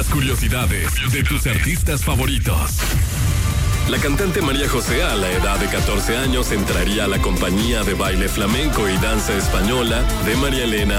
curiosidades de tus artistas favoritos. La cantante María José, a la edad de 14 años, entraría a la compañía de baile flamenco y danza española de María Elena